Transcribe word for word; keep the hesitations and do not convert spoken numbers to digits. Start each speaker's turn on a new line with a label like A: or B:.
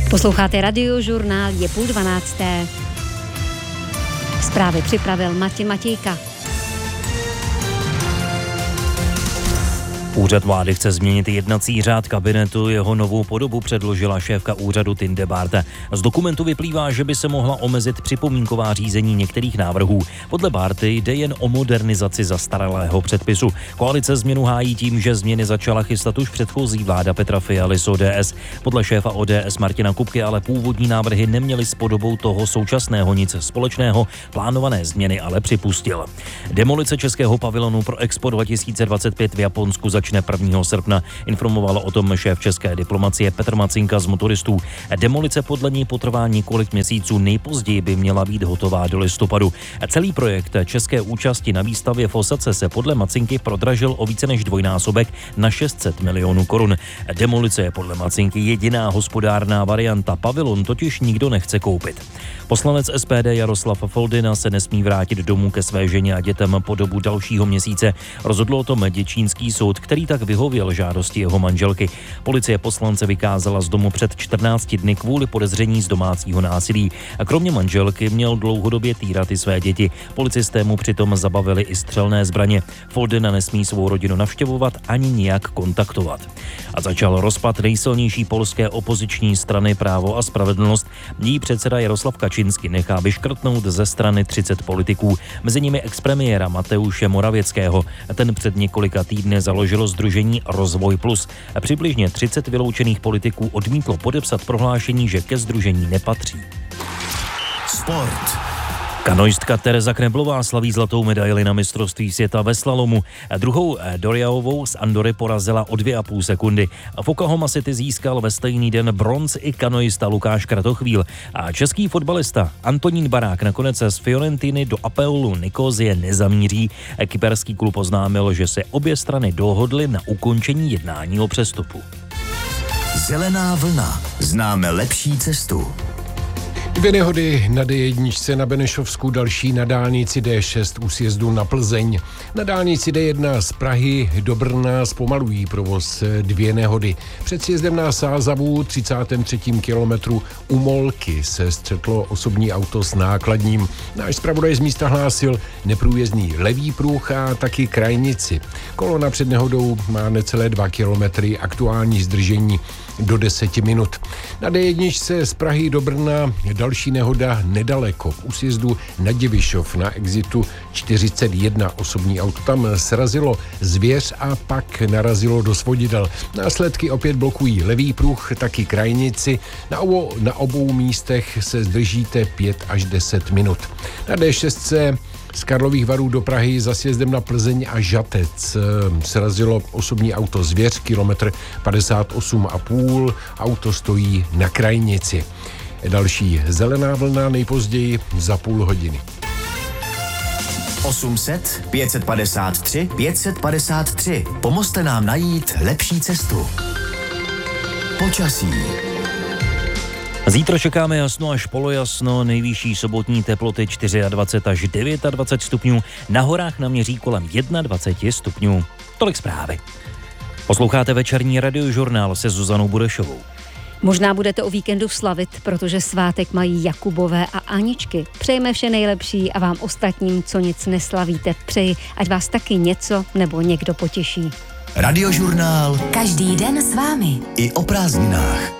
A: Posloucháte Radiožurnál, je půl dvanácté. Zprávy připravil Martin Matějka.
B: Úřad vlády chce změnit jednací řád kabinetu, jeho novou podobu předložila šéfka úřadu Tinde Bárta. Z dokumentu vyplývá, že by se mohla omezit připomínková řízení některých návrhů. Podle Bárty jde jen o modernizaci zastaralého předpisu. Koalice změnu hájí tím, že změny začala chystat už předchozí vláda Petra Fialy z O D S. Podle šéfa O D S Martina Kupky ale původní návrhy neměly s podobou toho současného nic společného, plánované změny ale připustil. Demolice českého pavilonu pro Expo dva tisíce dvacet pět v Japonsku začne prvního srpna, informoval o tom šéf české diplomacie Petr Macinka z Motoristů. Demolice podle ní potrvá několik měsíců, nejpozději by měla být hotová do listopadu. Celý projekt české účasti na výstavě v Osace se podle Macinky prodražil o více než dvojnásobek na šest set milionů korun. Demolice je podle Macinky jediná hospodárná varianta, pavilon totiž nikdo nechce koupit. Poslanec S P D Jaroslav Foldyna se nesmí vrátit domů ke své ženě a dětem po dobu dalšího měsíce. Rozhodl o tom děčínský soud, který tak vyhověl žádosti jeho manželky. Policie poslance vykázala z domu před čtrnácti dny kvůli podezření z domácího násilí. A kromě manželky měl dlouhodobě týrat i své děti. Policisté mu přitom zabavili i střelné zbraně. Foldyna nesmí svou rodinu navštěvovat ani nijak kontaktovat. A začal rozpad nejsilnější polské opoziční strany Právo a spravedlnost. Její předseda Jaroslav Kačinský nechá vyškrtnout ze strany třicet politiků, mezi nimi expremiéra Mateuše Moravěckého. Ten před několika týdny založil sdružení Rozvoj plus. Přibližně třicet vyloučených politiků odmítlo podepsat prohlášení, že ke sdružení nepatří.
C: Sport.
B: Kanoistka Tereza Kneblová slaví zlatou medaili na mistrovství světa ve slalomu. Druhou Doriaovou z Andory porazila o dvě a půl sekundy. V Oklahoma City získal ve stejný den bronz i kanoista Lukáš Kratochvíl. A český fotbalista Antonín Barák nakonec z Fiorentiny do Apeolu Nikozie nezamíří. Kyperský klub oznámil, že se obě strany dohodly na ukončení jednání o přestupu.
C: Zelená vlna. Známe lepší cestu.
D: Dvě nehody na D jedna na Benešovsku, další na dálnici D šest u sjezdu na Plzeň. Na dálnici D jedna z Prahy do Brna zpomalují provoz dvě nehody. Před sjezdem na Sázavu, třicátém třetím kilometru u Molky, se střetlo osobní auto s nákladním. Náš zpravodaj z místa hlásil neprůjezdný levý pruh a taky krajnici. Kolona před nehodou má necelé dva kilometry, aktuální zdržení do deseti minut. Na D jedna z Prahy do Brna další nehoda nedaleko. U sjezdu na Divišov na exitu čtyřicet jedna osobní auto tam srazilo zvěř a pak narazilo do svodidel. Následky opět blokují levý pruh, taky krajnici. Na obou, na obou místech se zdržíte pět až deset minut. Na D šest z Karlových Varů do Prahy za sjezdem na Plzeň a Žatec srazilo osobní auto zvěř, kilometr padesát osm a půl, auto stojí na krajnici. Další zelená vlna nejpozději za půl hodiny.
C: osm set, pět set padesát tři, pět set padesát tři. Pomozte nám najít lepší cestu. Počasí.
B: Zítra čekáme jasno až polojasno, nejvyšší sobotní teploty dvacet čtyři až dvacet devět stupňů, na horách naměří kolem dvacet jedna stupňů. Tolik zprávy. Posloucháte večerní radiožurnál se Zuzanou Burešovou.
A: Možná budete o víkendu slavit, protože svátek mají Jakubové a Aničky. Přejeme vše nejlepší a vám ostatním, co nic neslavíte, přeji, ať vás taky něco nebo někdo potěší.
C: Radiožurnál.
E: Každý den s vámi.
C: I o prázdninách.